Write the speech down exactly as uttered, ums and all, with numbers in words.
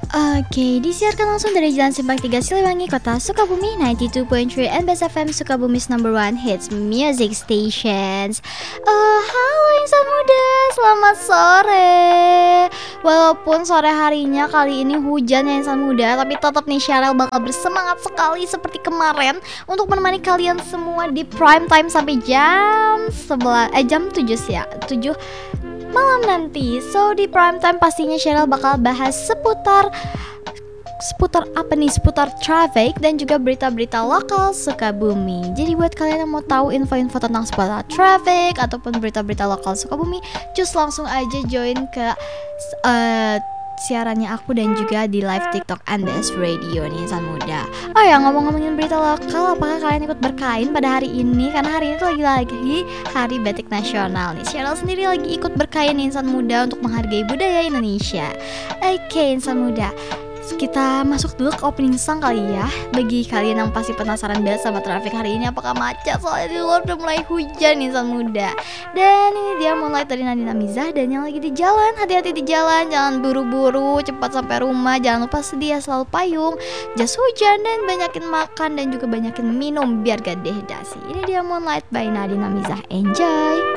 Oke, disiarkan langsung dari Jalan Simpang tiga Siliwangi, Kota Sukabumi, sembilan puluh dua koma tiga N B S F M, Sukabumi's number one hits music stations. Oh, halo insan muda, selamat sore. Walaupun sore harinya kali ini hujan ya insan muda, tapi tetap nih Cheryl bakal bersemangat sekali seperti kemarin untuk menemani kalian semua di prime time sampai jam sebelas eh jam tujuh sih ya, tujuh malam nanti. So di prime time pastinya Cheryl bakal bahas seputar seputar apa nih? Seputar traffic dan juga berita-berita lokal Sukabumi. Jadi buat kalian yang mau tahu info-info tentang seputar traffic ataupun berita-berita lokal Sukabumi, just langsung aja join ke uh, siarannya aku dan juga di live TikTok N B S Radio nih insan muda. Oh ya, ngomong-ngomongin berita lokal, apakah kalian ikut berkain pada hari ini? Karena hari ini tuh lagi-lagi Hari Batik Nasional nih. Cheryl sendiri lagi ikut berkain nih insan muda untuk menghargai budaya Indonesia. Oke insan muda, kita masuk dulu ke opening song kali ya. Bagi kalian yang pasti penasaran banget sama traffic hari ini, apakah macet, soalnya di luar udah mulai hujan insan muda. Dan ini dia Moonlight dari Nadine Amizah. Dan yang lagi di jalan, hati-hati di jalan, jangan buru-buru, cepat sampai rumah. Jangan lupa sedia selalu payung, jas hujan, dan banyakin makan dan juga banyakin minum biar gak dehidrasi. Ini dia Moonlight by Nadine Amizah. Enjoy.